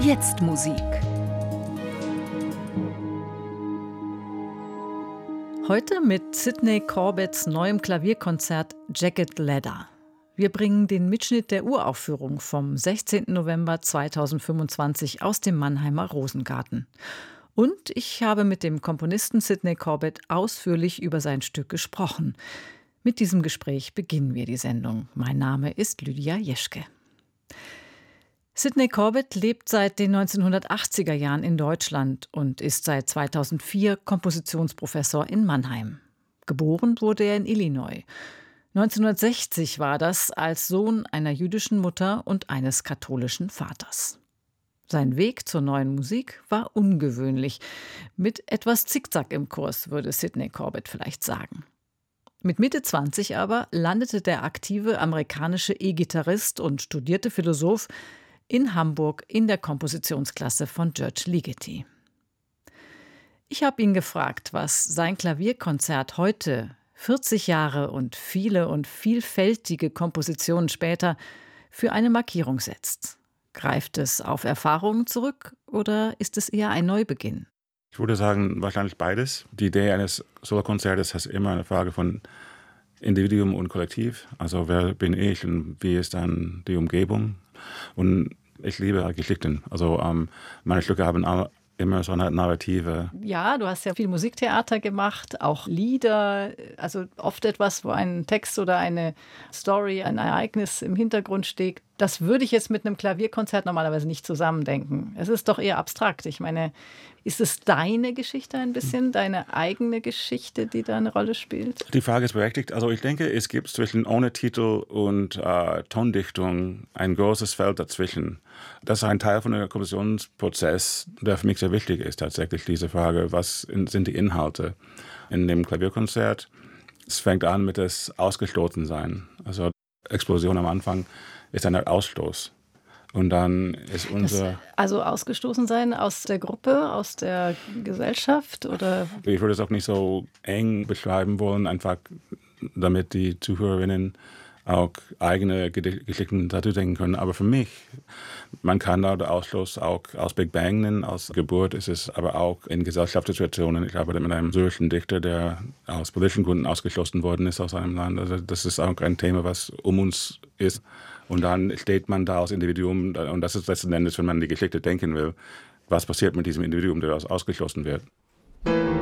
Jetzt Musik. Heute mit Sidney Corbetts neuem Klavierkonzert Jagged Ladder. Wir bringen den Mitschnitt der Uraufführung vom 16. November 2025 aus dem Mannheimer Rosengarten. Und ich habe mit dem Komponisten Sidney Corbett ausführlich über sein Stück gesprochen. Mit diesem Gespräch beginnen wir die Sendung. Mein Name ist Lydia Jeschke. Sidney Corbett lebt seit den 1980er Jahren in Deutschland und ist seit 2004 Kompositionsprofessor in Mannheim. Geboren wurde er in Illinois. 1960 war das als Sohn einer jüdischen Mutter und eines katholischen Vaters. Sein Weg zur neuen Musik war ungewöhnlich. Mit etwas Zickzack im Kurs, würde Sidney Corbett vielleicht sagen. Mit Mitte 20 aber landete der aktive amerikanische E-Gitarrist und studierte Philosoph in Hamburg in der Kompositionsklasse von George Ligeti. Ich habe ihn gefragt, was sein Klavierkonzert heute, 40 Jahre und viele und vielfältige Kompositionen später, für eine Markierung setzt. Greift es auf Erfahrungen zurück oder ist es eher ein Neubeginn? Ich würde sagen, wahrscheinlich beides. Die Idee eines Solokonzertes ist immer eine Frage von Individuum und Kollektiv. Also wer bin ich und wie ist dann die Umgebung? Und ich liebe Geschichten. Also meine Stücke haben immer so eine Narrative. Ja, du hast ja viel Musiktheater gemacht, auch Lieder, also oft etwas, wo ein Text oder eine Story, ein Ereignis im Hintergrund steht. Das würde ich jetzt mit einem Klavierkonzert normalerweise nicht zusammendenken. Es ist doch eher abstrakt. Ich meine, ist es deine Geschichte ein bisschen, deine eigene Geschichte, die da eine Rolle spielt? Die Frage ist berechtigt. Also ich denke, es gibt zwischen ohne Titel und Tondichtung ein großes Feld dazwischen. Das ist ein Teil von dem Kompositionsprozess, der für mich sehr wichtig ist, tatsächlich diese Frage, was sind die Inhalte in dem Klavierkonzert? Es fängt an mit das Ausgestoßensein. Also Explosion am Anfang ist ein Ausstoß. Und dann ist also ausgestoßen sein aus der Gruppe, aus der Gesellschaft? Oder? Ich würde es auch nicht so eng beschreiben wollen, einfach damit die Zuhörerinnen auch eigene Geschichten dazu denken können. Aber für mich, man kann da den Ausschluss auch aus Big Bang nennen, aus Geburt ist es aber auch in Gesellschaftssituationen. Ich arbeite mit einem syrischen Dichter, der aus politischen Gründen ausgeschlossen worden ist aus einem Land. Also das ist auch ein Thema, was um uns ist. Und dann steht man da als Individuum, und das ist letzten Endes, wenn man die Geschichte denken will, was passiert mit diesem Individuum, der ausgeschlossen wird.